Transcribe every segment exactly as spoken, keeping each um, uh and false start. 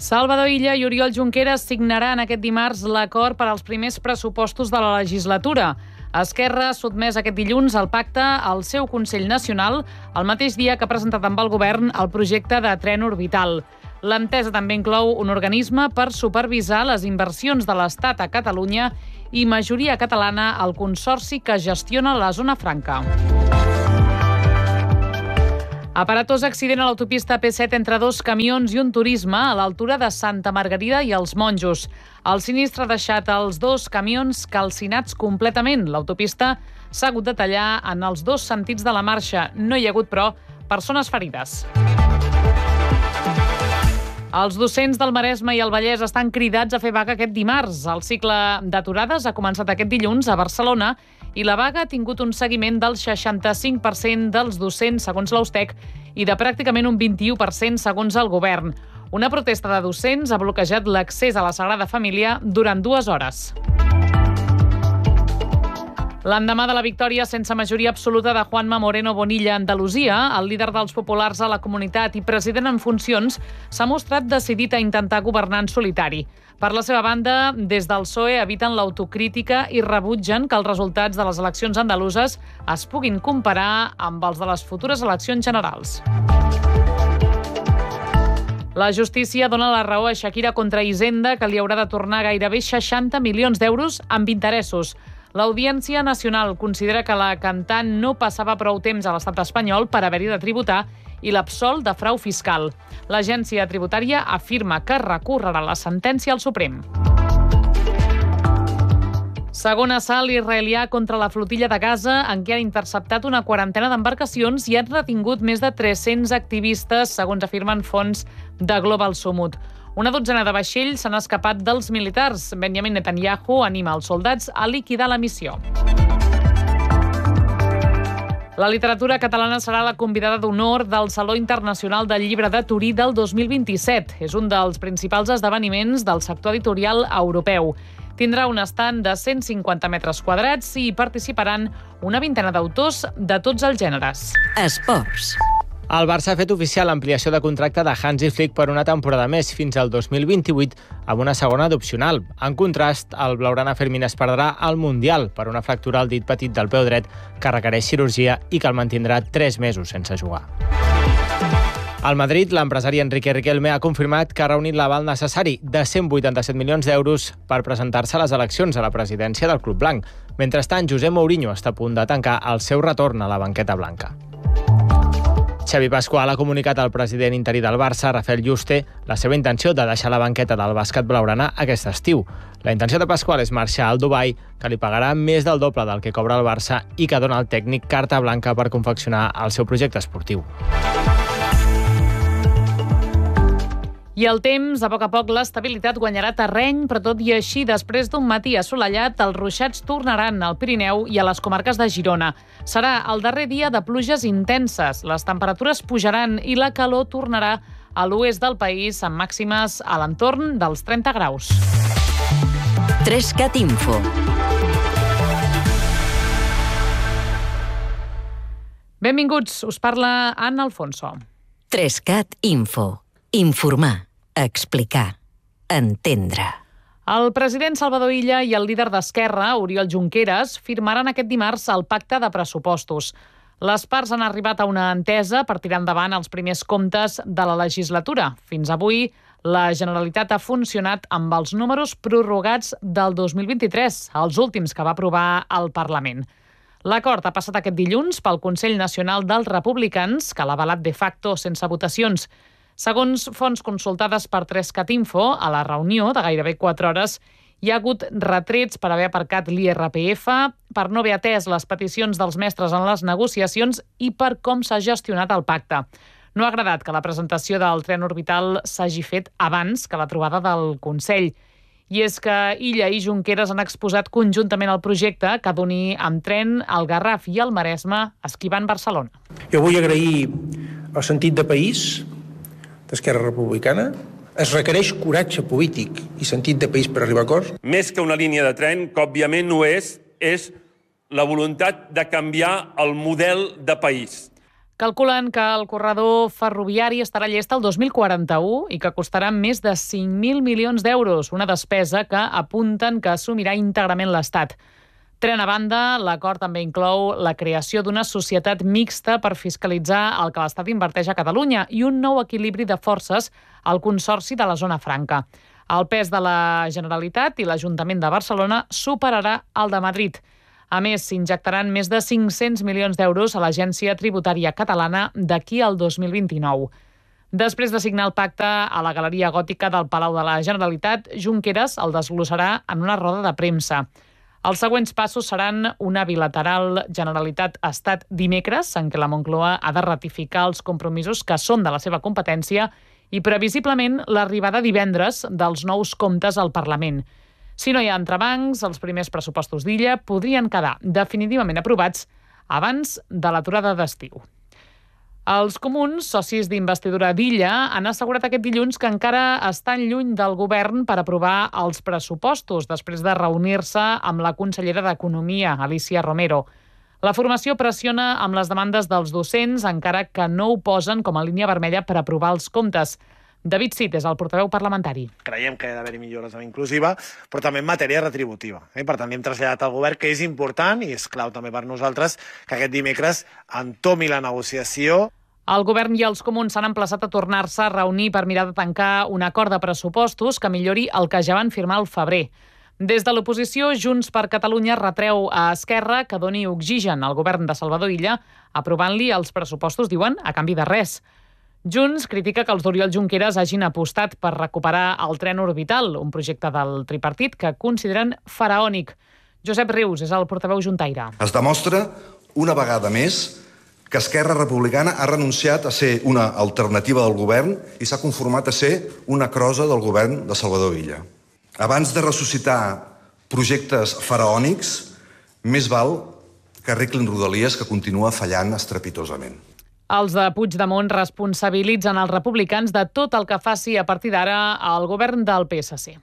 Salvador Illa i Oriol Junqueras signaran aquest dimarts l'acord per als primers pressupostos de la legislatura. Esquerra ha sotmès aquest dilluns el pacte al seu Consell Nacional el mateix dia que ha presentat amb el govern el projecte de tren orbital. L'entesa també inclou un organisme per supervisar les inversions de l'Estat a Catalunya i majoria catalana al consorci que gestiona la zona franca. Aparatós accident a l'autopista P set entre dos camions i un turisme a l'altura de Santa Margarida i els Monjos. El sinistre ha deixat els dos camions calcinats completament. L'autopista s'ha hagut de tallar en els dos sentits de la marxa. No hi ha hagut, però, persones ferides. Els docents del Maresme i el Vallès estan cridats a fer vaga aquest dimarts. El cicle d'aturades ha començat aquest dilluns a Barcelona i la vaga ha tingut un seguiment del seixanta-cinc per cent dels docents, segons l'Austec, i de pràcticament un vint-i-u per cent segons el govern. Una protesta de docents ha bloquejat l'accés a la Sagrada Família durant dues hores. L'endemà de la victòria sense majoria absoluta de Juanma Moreno Bonilla a Andalusia, el líder dels populars a la comunitat i president en funcions, s'ha mostrat decidit a intentar governar en solitari. Per la seva banda, des del P S O E eviten l'autocrítica i rebutgen que els resultats de les eleccions andaluses es puguin comparar amb els de les futures eleccions generals. La justícia dona la raó a Shakira contra Hisenda, que li haurà de tornar gairebé seixanta milions d'euros amb interessos. L'Audiència Nacional considera que la cantant no passava prou temps a l'estat espanyol per haver-hi de tributar i l'absol de frau fiscal. L'agència tributària afirma que recorrerà la sentència al Suprem. Segon assalt israelià contra la flotilla de Gaza, en què han interceptat una quarantena d'embarcacions i han retingut més de tres-cents activistes, segons afirmen fonts de Global Sumut. Una dotzena de vaixells s'han escapat dels militars. Benjamin Netanyahu anima els soldats a liquidar la missió. La literatura catalana serà la convidada d'honor del Saló Internacional del Llibre de Torí del dos mil vint-i-set. És un dels principals esdeveniments del sector editorial europeu. Tindrà un estand de cent cinquanta metres quadrats i hi participaran una vintena d'autors de tots els gèneres. Esports. El Barça ha fet oficial l'ampliació de contracte de Hansi Flick per una temporada més, fins al dos mil vint-i-vuit, amb una segona d'opcional. En contrast, el blaugrana Fermín es perdrà al Mundial per una fractura al dit petit del peu dret que requereix cirurgia i que el mantindrà tres mesos sense jugar. Al Madrid, l'empresari Enrique Riquelme ha confirmat que ha reunit l'aval necessari de cent vuitanta-set milions d'euros per presentar-se a les eleccions a la presidència del club blanc. Mentrestant, José Mourinho està a punt de tancar el seu retorn a la banqueta blanca. Xavi Pasqual ha comunicat al president interí del Barça, Rafael Yuste, la seva intenció de deixar la banqueta del bàsquet blaugrana aquest estiu. La intenció de Pasqual és marxar al Dubai, que li pagarà més del doble del que cobra el Barça i que dona al tècnic carta blanca per confeccionar el seu projecte esportiu. I el temps, a poc a poc l'estabilitat guanyarà terreny, però tot i així, després d'un matí assolellat, els ruixats tornaran al Pirineu i a les comarques de Girona. Serà el darrer dia de pluges intenses, les temperatures pujaran i la calor tornarà a l'oest del país amb màximes a l'entorn dels trenta graus. Trescat Info. Benvinguts, us parla Anna Alfonso. Trescat Info. Informar. Explicar. Entendre. El president Salvador Illa i el líder d'Esquerra, Oriol Junqueras, firmaran aquest dimarts el pacte de pressupostos. Les parts han arribat a una entesa per tirar endavant els primers comptes de la legislatura. Fins avui, la Generalitat ha funcionat amb els números prorrogats del dos mil vint-i-tres, els últims que va aprovar el Parlament. L'acord ha passat aquest dilluns pel Consell Nacional dels Republicans, que l'ha avalat de facto sense votacions. Segons fonts consultades per Trescat Info, a la reunió de gairebé quatre hores hi ha hagut retrets per haver aparcat l'I R P F, per no haver atès les peticions dels mestres en les negociacions i per com s'ha gestionat el pacte. No ha agradat que la presentació del tren orbital s'hagi fet abans que la trobada del Consell. I és que Illa i Junqueras han exposat conjuntament el projecte que ha d'unir amb tren el Garraf i el Maresme esquivant Barcelona. Jo vull agrair el sentit de país d'Esquerra Republicana. Es requereix coratge polític i sentit de país per arribar a acords. Més que una línia de tren, que òbviament no és, és la voluntat de canviar el model de país. Calculen que el corredor ferroviari estarà llest el dos mil quaranta-u i que costarà més de cinc mil milions d'euros, una despesa que apunten que assumirà íntegrament l'Estat. Tren a banda, l'acord també inclou la creació d'una societat mixta per fiscalitzar el que l'Estat inverteix a Catalunya i un nou equilibri de forces al Consorci de la Zona Franca. El pes de la Generalitat i l'Ajuntament de Barcelona superarà el de Madrid. A més, s'injectaran més de cinc-cents milions d'euros a l'Agència Tributària Catalana d'aquí al dos mil vint-i-nou. Després de signar el pacte a la Galeria Gòtica del Palau de la Generalitat, Junqueras el desglossarà en una roda de premsa. Els següents passos seran una bilateral Generalitat-Estat dimecres, en què la Moncloa ha de ratificar els compromisos que són de la seva competència i, previsiblement, l'arribada divendres dels nous comptes al Parlament. Si no hi ha entrebancs, els primers pressupostos d'Illa podrien quedar definitivament aprovats abans de l'aturada d'estiu. Els comuns, socis d'investidura d'Illa, han assegurat aquest dilluns que encara estan lluny del govern per aprovar els pressupostos després de reunir-se amb la consellera d'Economia, Alícia Romero. La formació pressiona amb les demandes dels docents, encara que no ho posen com a línia vermella per aprovar els comptes. David Cid és el portaveu parlamentari. Creiem que ha d'haver-hi millores en inclusiva, però també en matèria retributiva. Eh? Per tant, hem traslladat al govern que és important i és clau també per nosaltres que aquest dimecres entomi la negociació. El govern i els comuns s'han emplaçat a tornar-se a reunir per mirar de tancar un acord de pressupostos que millori el que ja van firmar al febrer. Des de l'oposició, Junts per Catalunya retreu a Esquerra que doni oxigen al govern de Salvador Illa, aprovant-li els pressupostos, diuen, a canvi de res. Junts critica que els d'Oriol Junqueras hagin apostat per recuperar el tren orbital, un projecte del tripartit que consideren faraònic. Josep Rius és el portaveu juntaire. Es demostra una vegada més que Esquerra Republicana ha renunciat a ser una alternativa del govern i s'ha conformat a ser una crosa del govern de Salvador Illa. Abans de ressuscitar projectes faraònics, més val que arreglin Rodalies, que continua fallant estrepitosament. Els de Puigdemont responsabilitzen els republicans de tot el que faci a partir d'ara el govern del P S C.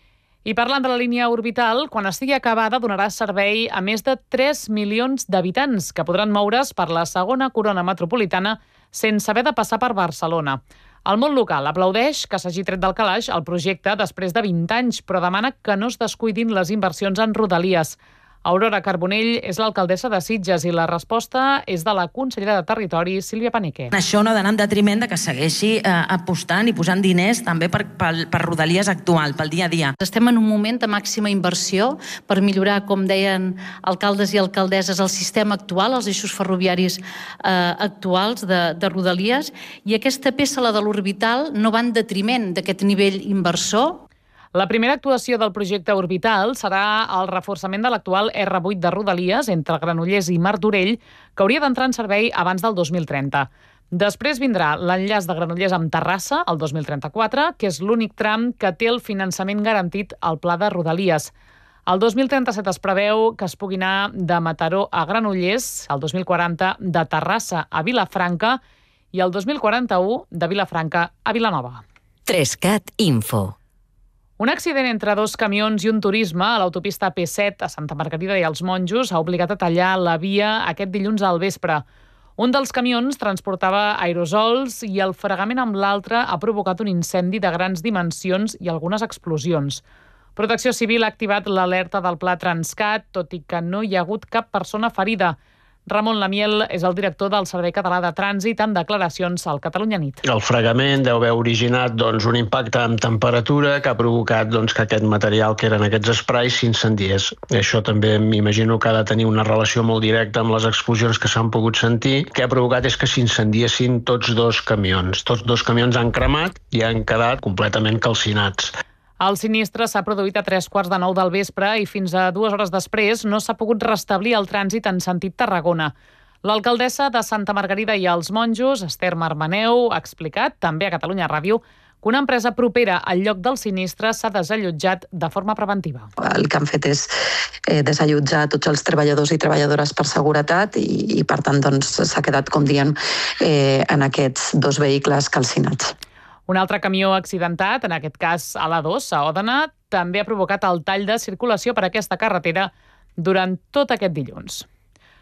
I parlant de la línia orbital, quan estigui acabada donarà servei a més de tres milions d'habitants que podran moure's per la segona corona metropolitana sense haver de passar per Barcelona. El món local aplaudeix que s'hagi tret del calaix el projecte després de vint anys, però demana que no es descuidin les inversions en Rodalies. Aurora Carbonell és l'alcaldessa de Sitges i la resposta és de la consellera de Territori, Sílvia Paneque. Això no ha d'anar en detriment de que segueixi eh, apostant i posant diners també per, per, per Rodalies actual, pel dia a dia. Estem en un moment de màxima inversió per millorar, com deien alcaldes i alcaldesses, el sistema actual, els eixos ferroviaris eh, actuals de, de Rodalies, i aquesta peça, la de l'orbital, no va en detriment d'aquest nivell inversor. La primera actuació del projecte orbital serà el reforçament de l'actual erre vuit de Rodalies entre Granollers i Martorell, que hauria d'entrar en servei abans del dos mil trenta. Després vindrà l'enllaç de Granollers amb Terrassa, el dos mil trenta-quatre, que és l'únic tram que té el finançament garantit al pla de Rodalies. El dos mil trenta-set es preveu que es pugui anar de Mataró a Granollers, el dos mil quaranta de Terrassa a Vilafranca i el dos mil quaranta-u de Vilafranca a Vilanova. Trescat Info. Un accident entre dos camions i un turisme a l'autopista P set a Santa Margarida i els Monjos ha obligat a tallar la via aquest dilluns al vespre. Un dels camions transportava aerosols i el fregament amb l'altre ha provocat un incendi de grans dimensions i algunes explosions. Protecció Civil ha activat l'alerta del Pla Transcat, tot i que no hi ha hagut cap persona ferida. Ramon Lamiel és el director del Servei Català de Trànsit en declaracions al Catalunya Nit. El fregament deu haver originat doncs, un impacte amb temperatura que ha provocat doncs, que aquest material que eren aquests esprais s'incendiés. Això també m'imagino que ha de tenir una relació molt directa amb les explosions que s'han pogut sentir. El que ha provocat és que s'incendiessin tots dos camions. Tots dos camions han cremat i han quedat completament calcinats. El sinistre s'ha produït a tres quarts de nou del vespre i fins a dues hores després no s'ha pogut restablir el trànsit en sentit Tarragona. L'alcaldessa de Santa Margarida i els Monjos, Esther Marmaneu, ha explicat, també a Catalunya Ràdio, que una empresa propera al lloc del sinistre s'ha desallotjat de forma preventiva. El que han fet és eh, desallotjar tots els treballadors i treballadores per seguretat i, i per tant, doncs, s'ha quedat, com dient, eh, en aquests dos vehicles calcinats. Un altre camió accidentat, en aquest cas a l'A dos, a Òdena, també ha provocat el tall de circulació per aquesta carretera durant tot aquest dilluns.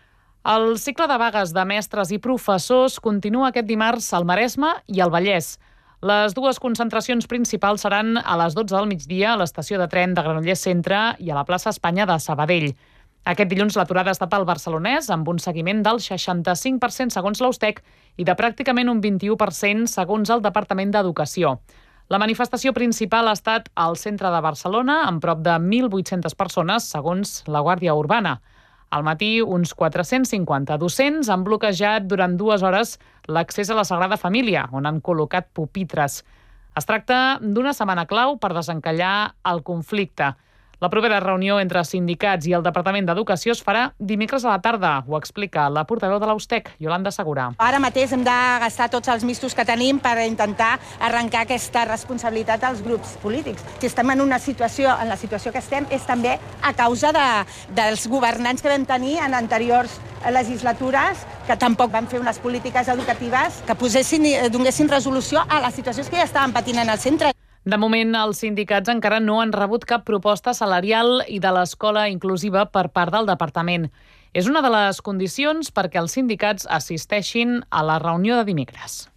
El cicle de vagues de mestres i professors continua aquest dimarts al Maresme i al Vallès. Les dues concentracions principals seran a les dotze del migdia a l'estació de tren de Granollers Centre i a la plaça Espanya de Sabadell. Aquest dilluns l'aturada ha estat al barcelonès amb un seguiment del seixanta-cinc per cent segons l'Austec i de pràcticament un vint-i-u per cent segons el Departament d'Educació. La manifestació principal ha estat al centre de Barcelona amb prop de mil vuit-centes persones segons la Guàrdia Urbana. Al matí, uns quatre-cents cinquanta docents han bloquejat durant dues hores l'accés a la Sagrada Família, on han col·locat pupitres. Es tracta d'una setmana clau per desencallar el conflicte. La propera reunió entre sindicats i el Departament d'Educació es farà dimecres a la tarda, ho explica la portaveu de l'Austec, Yolanda Segura. Ara mateix hem de gastar tots els mistos que tenim per intentar arrencar aquesta responsabilitat als grups polítics. Si estem en una situació, en la situació que estem, és també a causa de, dels governants que vam tenir en anteriors legislatures, que tampoc van fer unes polítiques educatives que posessin i donessin resolució a les situacions que ja estaven patint en el centre. De moment, els sindicats encara no han rebut cap proposta salarial i de l'escola inclusiva per part del departament. És una de les condicions perquè els sindicats assisteixin a la reunió de dimecres.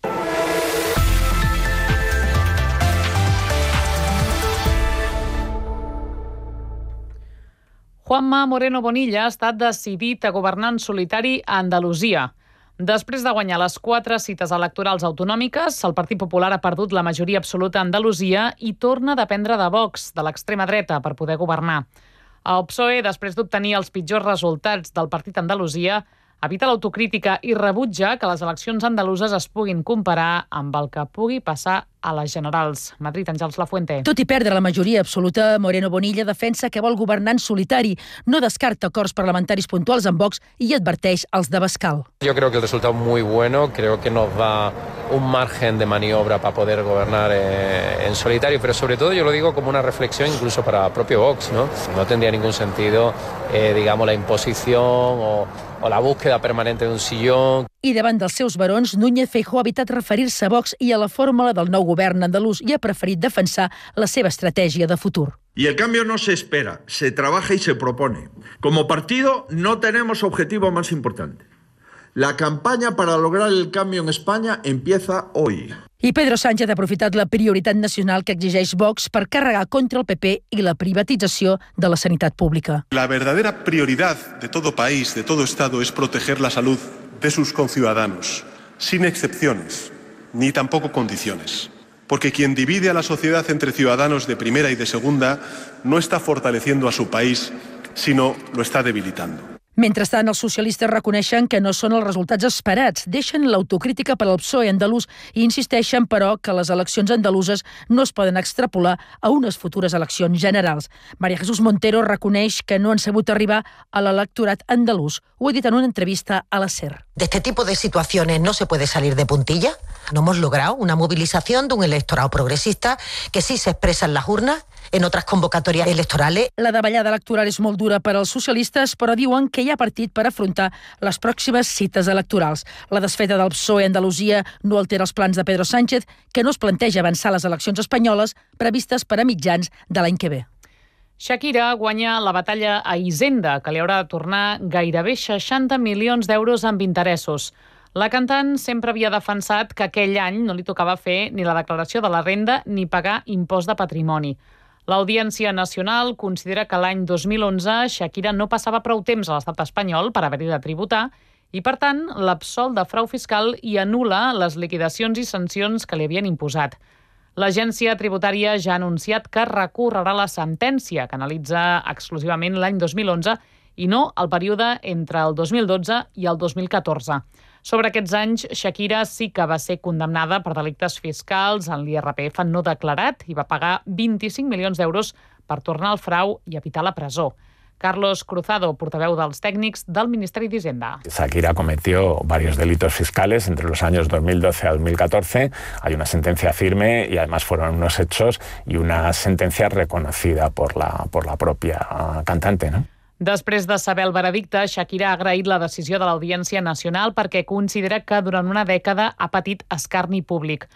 Juanma Moreno Bonilla ha estat decidit a governar en solitari a Andalusia. Després de guanyar les quatre cites electorals autonòmiques, el Partit Popular ha perdut la majoria absoluta a Andalusia i torna a dependre de Vox, de l'extrema dreta, per poder governar. El P S O E, després d'obtenir els pitjors resultats del Partit a Andalusia, evita l'autocrítica i rebutja que les eleccions andaluses es puguin comparar amb el que pugui passar a les generals. Madrid, Àngels Lafuente. Tot i perdre la majoria absoluta, Moreno Bonilla defensa que vol governar en solitari, no descarta acords parlamentaris puntuals amb Vox i adverteix els de Bascal. Yo creo que el resultado es muy bueno, creo que nos da un margen de maniobra para poder gobernar eh, en solitario, pero sobre todo yo lo digo como una reflexión incluso para propio Vox, ¿no? No tendría ningún sentido, eh, digamos, la imposición o, o la búsqueda permanente de un sillón. I davant dels seus barons, Núñez Feijóo ha evitat referir-se a Vox i a la fórmula del nou govern andalús i ha preferit defensar la seva estratègia de futur. Y el cambio no se espera, se trabaja y se propone. Como partido no tenemos objetivo más importante. La campaña para lograr el cambio en España empieza hoy. I Pedro Sánchez ha aprofitat la prioritat nacional que exigeix Vox per carregar contra el P P i la privatització de la sanitat pública. La verdadera prioridad de todo país, de todo Estado, es proteger la salud de sus conciudadanos, sin excepciones, ni tampoco condiciones. Porque quien divide a la sociedad entre ciudadanos de primera y de segunda no está fortaleciendo a su país, sino lo está debilitando. Mentrestant, els socialistes reconeixen que no són els resultats esperats, deixen l'autocrítica per al P S O E andalús i insisteixen, però, que les eleccions andaluses no es poden extrapolar a unes futures eleccions generals. María Jesús Montero reconeix que no han sabut arribar a l'electorat andalús. Ho ha dit en una entrevista a la SER. De este tipo de situaciones no se puede salir de puntilla. No hemos logrado una movilización de un electorado progresista que sí se expresa en las urnas, en otras convocatorias electorales. La davallada electoral és molt dura per als socialistes, però diuen que hi ha partit per afrontar les pròximes cites electorals. La desfeta del P S O E a Andalusia no altera els plans de Pedro Sánchez, que no es planteja avançar les eleccions espanyoles previstes per a mitjans de l'any que ve. Shakira guanya la batalla a Hisenda, que li haurà de tornar gairebé seixanta milions d'euros amb interessos. La cantant sempre havia defensat que aquell any no li tocava fer ni la declaració de la renda ni pagar impost de patrimoni. L'Audiència Nacional considera que l'any dos mil onze Shakira no passava prou temps a l'estat espanyol per haver-hi de tributar i, per tant, l'absol de frau fiscal i anul·la les liquidacions i sancions que li havien imposat. L'agència tributària ja ha anunciat que recorrerà la sentència, que analitza exclusivament l'any dos mil onze i no el període entre el dos mil dotze i el dos mil catorze. Sobre aquests anys, Shakira sí que va ser condemnada per delictes fiscals en l'I R P F no declarat i va pagar vint-i-cinc milions d'euros per tornar al frau i evitar la presó. Carlos Cruzado, portaveu dels tècnics del Ministeri d'Hisenda. Shakira cometió varios delitos fiscales entre los años dos mil doce a dos mil catorce. Hay una sentencia firme y además fueron unos hechos y una sentencia reconocida por la, por la propia cantante, ¿no? Després de saber el veredicte, Shakira ha agraït la decisió de l'Audiència Nacional perquè considera que durant una dècada ha patit escarni públic.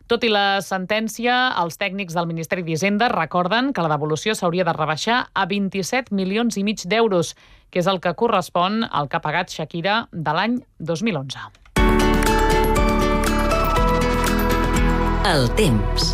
Tot i la sentència, els tècnics del Ministeri d'Hisenda recorden que la devolució s'hauria de rebaixar a vint-i-set milions i mig d'euros, que és el que correspon al que ha pagat Shakira de l'any dos mil onze. El temps.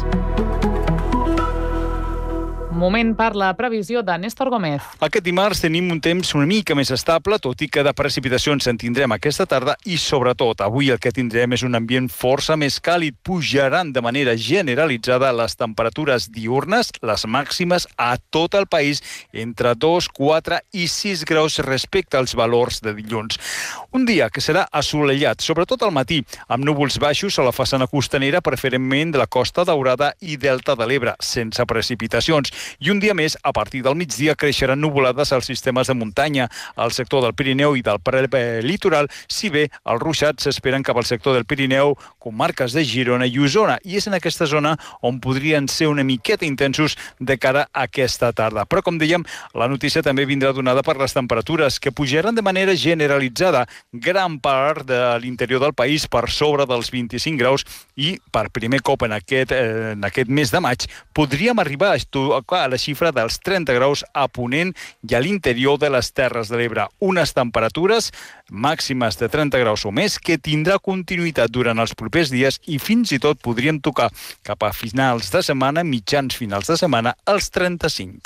Moment per la previsió de Néstor Gómez. Aquest dimarts tenim un temps una mica més estable, tot i que de precipitacions en tindrem aquesta tarda i, sobretot, avui el que tindrem és un ambient força més càlid. Pujaran de manera generalitzada les temperatures diürnes, les màximes a tot el país, entre dos, quatre i sis graus respecte als valors de dilluns. Un dia que serà assolellat, sobretot al matí, amb núvols baixos a la façana costanera, preferentment de la Costa Daurada i Delta de l'Ebre, sense precipitacions. I un dia més, a partir del migdia, creixeran nuvolades als sistemes de muntanya, al sector del Pirineu i del prelitoral, si bé els ruixats s'esperen cap al sector del Pirineu, comarques de Girona i Osona, i és en aquesta zona on podrien ser una miqueta intensos de cara a aquesta tarda. Però, com dèiem, la notícia també vindrà donada per les temperatures, que pujaran de manera generalitzada, gran part de l'interior del país per sobre dels vint-i-cinc graus, i per primer cop en aquest, eh, en aquest mes de maig podríem arribar a a la xifra dels trenta graus a Ponent i a l'interior de les Terres de l'Ebre. Unes temperatures màximes de trenta graus o més que tindrà continuïtat durant els propers dies i fins i tot podríem tocar cap a finals de setmana, mitjans finals de setmana, els trenta-cinc.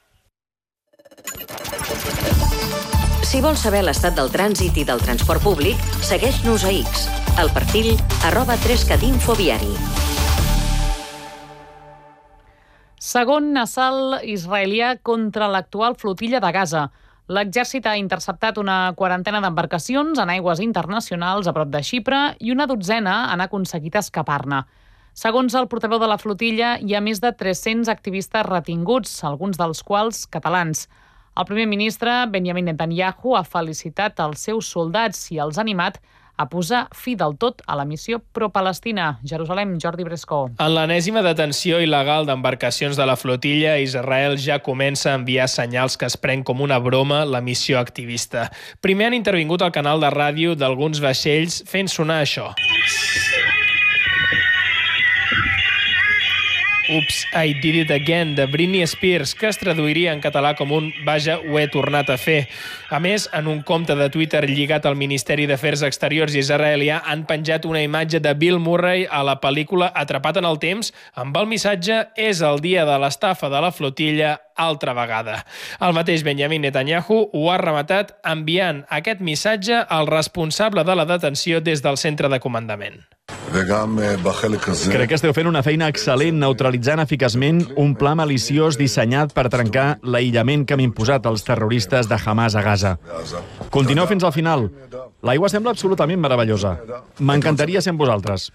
Si vols saber l'estat del trànsit i del transport públic, segueix-nos a X, al perfil arroba tres cat info viari. Segon assalt israelià contra l'actual flotilla de Gaza. L'exèrcit ha interceptat una quarantena d'embarcacions en aigües internacionals a prop de Xipre i una dotzena han aconseguit escapar-ne. Segons el portaveu de la flotilla, hi ha més de tres-cents activistes retinguts, alguns dels quals catalans. El primer ministre, Benjamin Netanyahu, ha felicitat els seus soldats i els ha animat a posar fi del tot a la missió pro-Palestina. Jerusalem, Jordi Brescó. En l'enèsima detenció il·legal d'embarcacions de la flotilla, Israel ja comença a enviar senyals que es pren com una broma la missió activista. Primer han intervingut al canal de ràdio d'alguns vaixells fent sonar això. Oops, I Did It Again, de Britney Spears, que es traduiria en català com un vaja, ho he tornat a fer. A més, en un compte de Twitter lligat al Ministeri d'Afers Exteriors israelià han penjat una imatge de Bill Murray a la pel·lícula Atrapat en el temps amb el missatge «És el dia de l'estafa de la flotilla altra vegada». El mateix Benjamin Netanyahu ho ha rematat enviant aquest missatge al responsable de la detenció des del centre de comandament. Crec que esteu fent una feina excel·lent neutralitzant eficaçment un pla maliciós dissenyat per trencar l'aïllament que han imposat els terroristes de Hamas a Gaza. Continueu fins al final. L'aigua sembla absolutament meravellosa. M'encantaria ser amb vosaltres.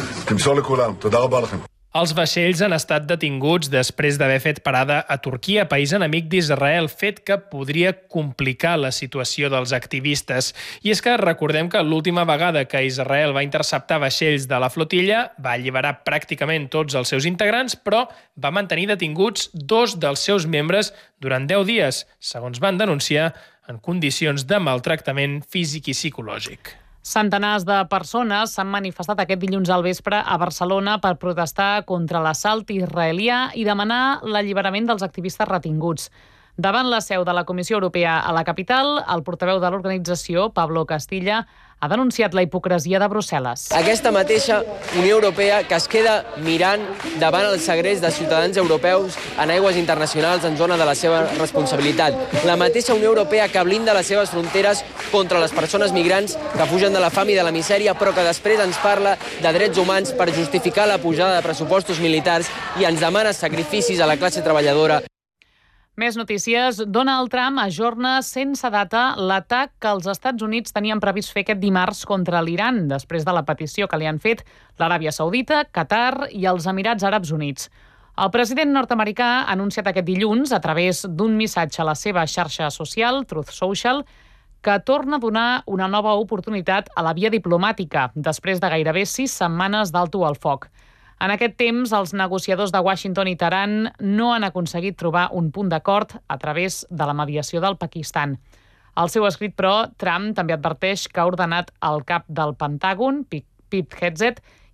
Els vaixells han estat detinguts després d'haver fet parada a Turquia, país enemic d'Israel, fet que podria complicar la situació dels activistes. I és que recordem que l'última vegada que Israel va interceptar vaixells de la flotilla va alliberar pràcticament tots els seus integrants, però va mantenir detinguts dos dels seus membres durant deu dies, segons van denunciar, en condicions de maltractament físic i psicològic. Centenars de persones s'han manifestat aquest dilluns al vespre a Barcelona per protestar contra l'assalt israelià i demanar l'alliberament dels activistes retinguts. Davant la seu de la Comissió Europea a la capital, el portaveu de l'organització, Pablo Castilla, ha denunciat la hipocresia de Brussel·les. Aquesta mateixa Unió Europea que es queda mirant davant el segrest de ciutadans europeus en aigües internacionals en zona de la seva responsabilitat. La mateixa Unió Europea que blinda les seves fronteres contra les persones migrants que fugen de la fam i de la misèria, però que després ens parla de drets humans per justificar la pujada de pressupostos militars i ens demana sacrificis a la classe treballadora. Més notícies. Donald Trump ajorna sense data l'atac que els Estats Units tenien previst fer aquest dimarts contra l'Iran, després de la petició que li han fet l'Aràbia Saudita, Qatar i els Emirats Àrabs Units. El president nord-americà ha anunciat aquest dilluns, a través d'un missatge a la seva xarxa social, Truth Social, que torna a donar una nova oportunitat a la via diplomàtica, després de gairebé sis setmanes d'alto al foc. En aquest temps, els negociadors de Washington i Teheran no han aconseguit trobar un punt d'acord a través de la mediació del Pakistan. Al seu escrit, però, Trump també adverteix que ha ordenat al cap del Pentàgon, Pete Hegseth,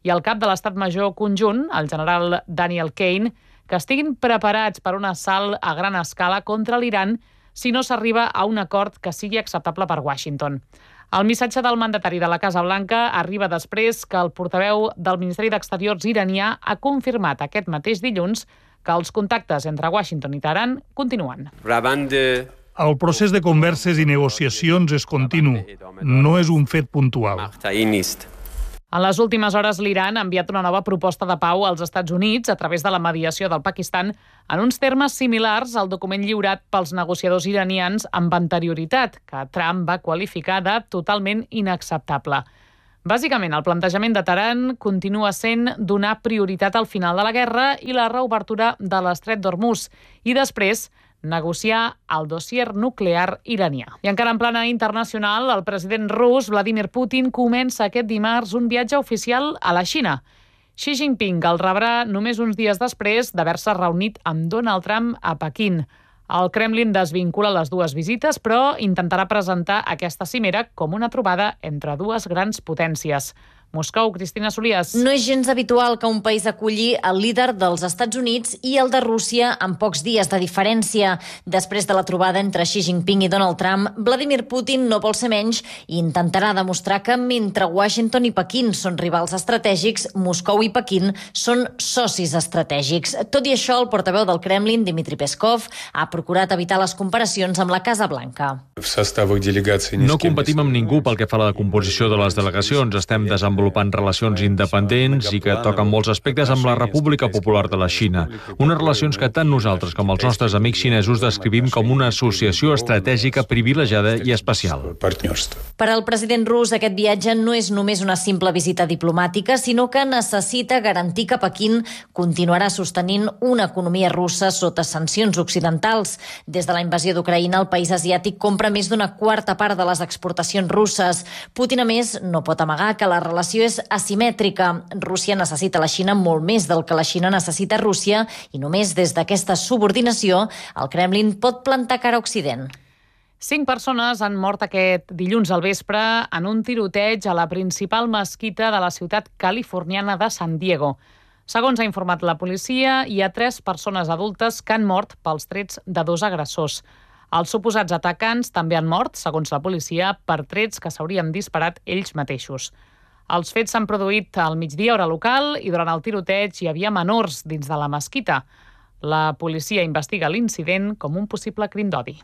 i el cap de l'Estat Major Conjunt, el general Daniel Kane, que estiguin preparats per un assalt a gran escala contra l'Iran si no s'arriba a un acord que sigui acceptable per Washington. El missatge del mandatari de la Casa Blanca arriba després que el portaveu del Ministeri d'Exteriors iranià ha confirmat aquest mateix dilluns que els contactes entre Washington i Teheran continuen. El procés de converses i negociacions és continu, no és un fet puntual. En les últimes hores, l'Iran ha enviat una nova proposta de pau als Estats Units a través de la mediació del Pakistan en uns termes similars al document lliurat pels negociadors iranians amb anterioritat, que Trump va qualificar de totalment inacceptable. Bàsicament, el plantejament de Teheran continua sent donar prioritat al final de la guerra i la reobertura de l'estret d'Hormuz i després negociar el dossier nuclear iranià. I encara en plana internacional, el president rus Vladimir Putin comença aquest dimarts un viatge oficial a la Xina. Xi Jinping el rebrà només uns dies després d'haver-se reunit amb Donald Trump a Pequín. El Kremlin desvincula les dues visites, però intentarà presentar aquesta cimera com una trobada entre dues grans potències. Moscou, Cristina Solias. No és gens habitual que un país aculli el líder dels Estats Units i el de Rússia en pocs dies de diferència. Després de la trobada entre Xi Jinping i Donald Trump, Vladimir Putin no vol ser menys i intentarà demostrar que mentre Washington i Pequín són rivals estratègics, Moscou i Pequín són socis estratègics. Tot i això, el portaveu del Kremlin, Dmitry Peskov, ha procurat evitar les comparacions amb la Casa Blanca. No competim amb ningú pel que fa a la composició de les delegacions. Estem desenvolupant desenvolupant relacions independents i que toquen molts aspectes amb la República Popular de la Xina. Unes relacions que tant nosaltres com els nostres amics xinesos descrivim com una associació estratègica privilegiada i especial. Per al president rus, aquest viatge no és només una simple visita diplomàtica, sinó que necessita garantir que Pequín continuarà sostenint una economia russa sota sancions occidentals. Des de la invasió d'Ucraïna, el país asiàtic compra més d'una quarta part de les exportacions russes. Putin, a més, no pot amagar que la relació és asimètrica. Rússia necessita la Xina molt més del que la Xina necessita Rússia i només des d'aquesta subordinació el Kremlin pot plantar cara a Occident. Cinc persones han mort aquest dilluns al vespre en un tiroteig a la principal mesquita de la ciutat californiana de San Diego. Segons ha informat la policia, hi ha tres persones adultes que han mort pels trets de dos agressors. Els suposats atacants també han mort, segons la policia, per trets que s'haurien disparat ells mateixos. Els fets s'han produït al migdia hora local i durant el tiroteig hi havia menors dins de la mesquita. La policia investiga l'incident com un possible crim d'odi.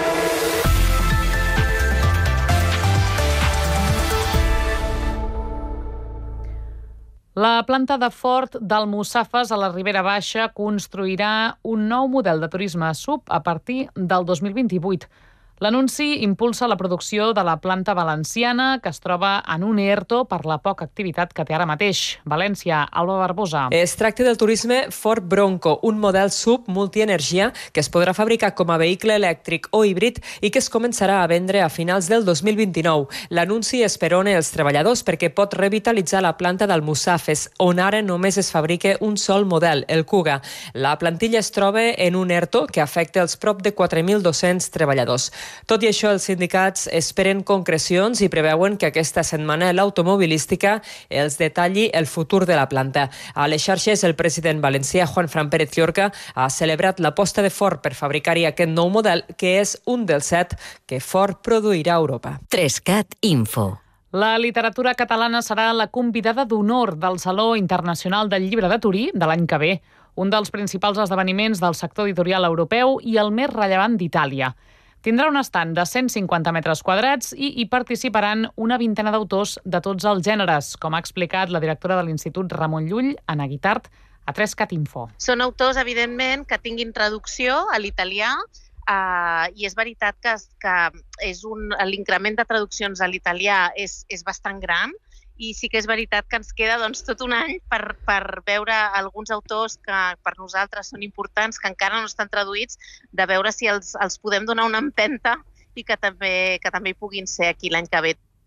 La planta de Ford d'Almussafes a la Ribera Baixa construirà un nou model de turisme sub a partir del dos mil vint-i-vuit. L'anunci impulsa la producció de la planta valenciana, que es troba en un ERTO per la poca activitat que té ara mateix. València, Alba Barbosa. Es tracta del turisme Ford Bronco, un model sub multienergia que es podrà fabricar com a vehicle elèctric o híbrid i que es començarà a vendre a finals del dos mil vint-i-nou. L'anunci esperona els treballadors perquè pot revitalitzar la planta d'Almussafes, on ara només es fabrica un sol model, el Kuga. La plantilla es troba en un ERTO que afecta els prop de quatre mil dos-cents treballadors. Tot i això, els sindicats esperen concrecions i preveuen que aquesta setmana l'automobilística els detalli el futur de la planta. A les xarxes, el president valencià Juan Fran Pérez Llorca ha celebrat l'aposta de Ford per fabricar-hi aquest nou model, que és un dels set que Ford produirà a Europa. Trescat Info. La literatura catalana serà la convidada d'honor del Saló Internacional del Llibre de Turí de l'any que ve, un dels principals esdeveniments del sector editorial europeu i el més rellevant d'Itàlia. Tindrà un estand de cent cinquanta metres quadrats i hi participaran una vintena d'autors de tots els gèneres, com ha explicat la directora de l'Institut Ramon Llull, Anna Guitart, a Trescat Info. Són autors, evidentment, que tinguin traducció a l'italià, eh, i és veritat que, que és un, l'increment de traduccions a l'italià és, és bastant gran, i sí que és veritat que ens queda doncs, tot un any per, per veure alguns autors que per nosaltres són importants, que encara no estan traduïts, de veure si els, els podem donar una empenta i que també, que també hi puguin ser aquí l'any que ve.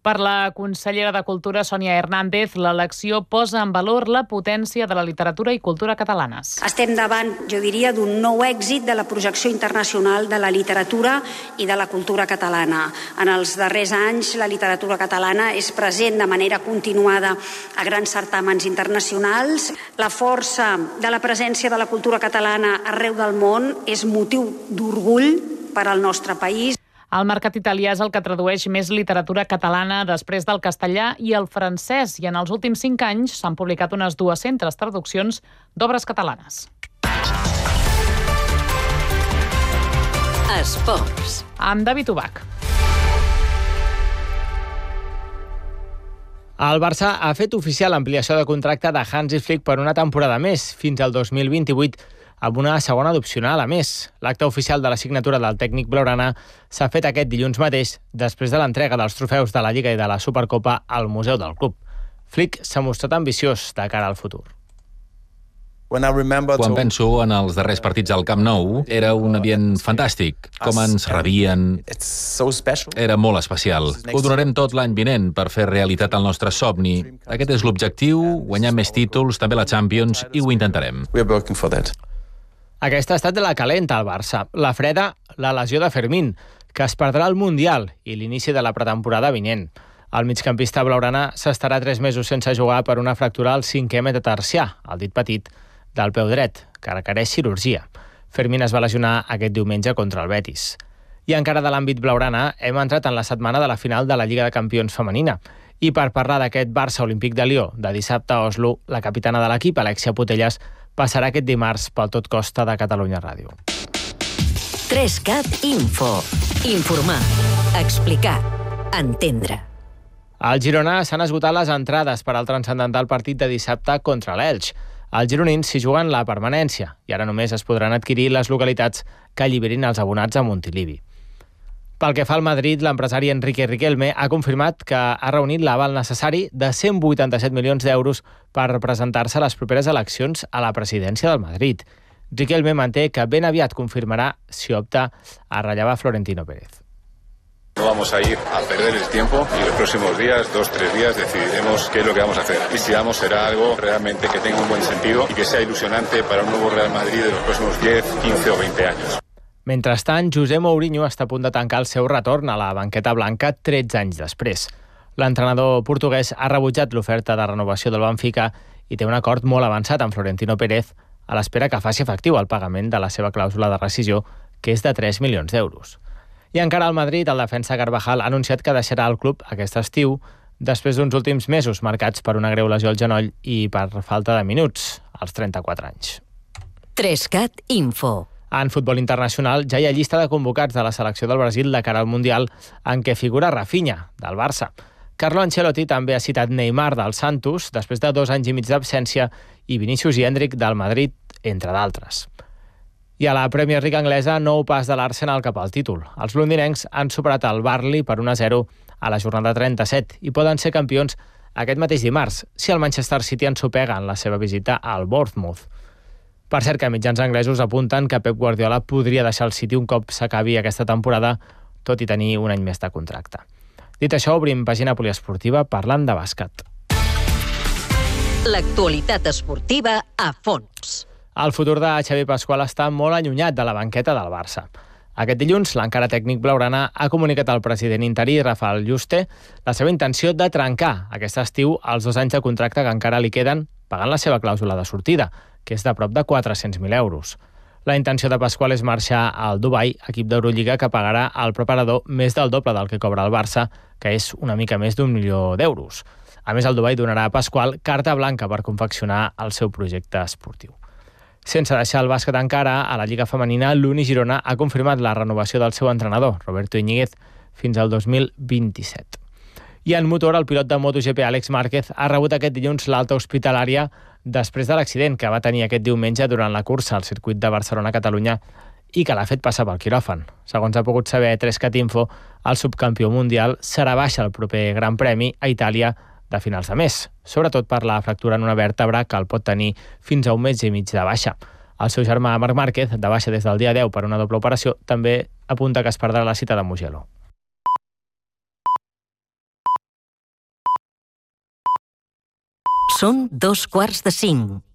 Per la consellera de Cultura, Sònia Hernández, l'elecció posa en valor la potència de la literatura i cultura catalanes. Estem davant, jo diria, d'un nou èxit de la projecció internacional de la literatura i de la cultura catalana. En els darrers anys, la literatura catalana és present de manera continuada a grans certàmens internacionals. La força de la presència de la cultura catalana arreu del món és motiu d'orgull per al nostre país. El mercat italià és el que tradueix més literatura catalana després del castellà i el francès, i en els últims cinc anys s'han publicat unes dues-centes traduccions d'obres catalanes. Esports. Amb David Ubach. El Barça ha fet oficial l'ampliació de contracte de Hansi Flick per una temporada més, fins al dos mil vint-i-vuit, amb una segona d'opcional a més. L'acte oficial de la signatura del tècnic blaugrana s'ha fet aquest dilluns mateix, després de l'entrega dels trofeus de la Lliga i de la Supercopa al Museu del Club. Flick s'ha mostrat ambiciós de cara al futur. Quan penso en els darrers partits al Camp Nou, era un ambient fantàstic. Com ens rebien... Era molt especial. Ho donarem tot l'any vinent per fer realitat el nostre somni. Aquest és l'objectiu, guanyar més títols, també la Champions, i ho intentarem. Aquesta ha estat la calenta al Barça. La freda, la lesió de Fermín, que es perdrà el Mundial i l'inici de la pretemporada vinent. El migcampista blaugrana s'estarà tres mesos sense jugar per una fractura al cinquè metatarsià, el dit petit, del peu dret, que requereix cirurgia. Fermín es va lesionar aquest diumenge contra el Betis. I encara de l'àmbit blaugrana, hem entrat en la setmana de la final de la Lliga de Campions femenina. I per parlar d'aquest Barça Olímpic de Lió de dissabte a Oslo, la capitana de l'equip, Alexia Putellas, passarà aquest dimarts pel Tot Costa de Catalunya Ràdio. tres cat Info. Informar, explicar, entendre. Al Girona s'han esgotat les entrades per al transcendental partit de dissabte contra l'Elx. Els gironins s'hi juguen la permanència i ara només es podran adquirir les localitats que alliberin els abonats a Montilivi. Pel que fa al Madrid, l'empresari Enrique Riquelme ha confirmat que ha reunit l'aval necessari de cent vuitanta-set milions d'euros per presentar-se a les properes eleccions a la presidència del Madrid. Riquelme manté que ben aviat confirmarà si opta a rellevar Florentino Pérez. No vamos a ir a perder el tiempo y los próximos días, dos, tres días, decidiremos qué es lo que vamos a hacer. Y si vamos, será algo realmente que tenga un buen sentido y que sea ilusionante para un nuevo Real Madrid de los próximos diez, quince o veinte años. Mentrestant, José Mourinho està a punt de tancar el seu retorn a la banqueta blanca tretze anys després. L'entrenador portuguès ha rebutjat l'oferta de renovació del Benfica i té un acord molt avançat amb Florentino Pérez a l'espera que faci efectiu el pagament de la seva clàusula de rescisió, que és de tres milions d'euros. I encara al Madrid, el defensa Carvajal ha anunciat que deixarà el club aquest estiu després d'uns últims mesos marcats per una greu lesió al genoll i per falta de minuts, als trenta-quatre anys. tres cat Info. En futbol internacional ja hi ha llista de convocats de la selecció del Brasil de cara al Mundial en què figura Rafinha, del Barça. Carlo Ancelotti també ha citat Neymar del Santos després de dos anys i mig d'absència i Vinícius i Endrick del Madrid, entre d'altres. I a la Premier League anglesa, nou pas de l'Arsenal cap al títol. Els londinencs han superat el Burnley per un a zero a la jornada trenta-set i poden ser campions aquest mateix dimarts si el Manchester City ensopega en la seva visita al Bournemouth. Per cert, que mitjans anglesos apunten que Pep Guardiola podria deixar el City un cop s'acabi aquesta temporada, tot i tenir un any més de contracte. Dit això, obrim pàgina poliesportiva parlant de bàsquet. L'actualitat esportiva a fons. El futur de Xavi Pasqual està molt allunyat de la banqueta del Barça. Aquest dilluns, l'encara tècnic blaugrana ha comunicat al president interí, Rafael Juste, la seva intenció de trencar aquest estiu els dos anys de contracte que encara li queden pagant la seva clàusula de sortida, que és de prop de quatre-cents mil euros. La intenció de Pasqual és marxar al Dubai, equip d'Eurolliga que pagarà al preparador més del doble del que cobra el Barça, que és una mica més d'un milió d'euros. A més, el Dubai donarà a Pasqual carta blanca per confeccionar el seu projecte esportiu. Sense deixar el bàsquet encara, a la Lliga Femenina, l'Uni Girona ha confirmat la renovació del seu entrenador, Roberto Iñiguez, fins al dos mil vint-i-set. I en motor, el pilot de MotoGP Àlex Márquez ha rebut aquest dilluns l'alta hospitalària després de l'accident que va tenir aquest diumenge durant la cursa al circuit de Barcelona-Catalunya i que l'ha fet passar pel quiròfan. Segons ha pogut saber tres cat Info, el subcampió mundial serà baixa el proper Gran Premi a Itàlia de finals de mes, sobretot per la fractura en una vèrtebra que el pot tenir fins a un mes i mig de baixa. El seu germà Marc Márquez, de baixa des del dia deu per una doble operació, també apunta que es perdrà la cita de Mugello. Són dos quarts de cinc.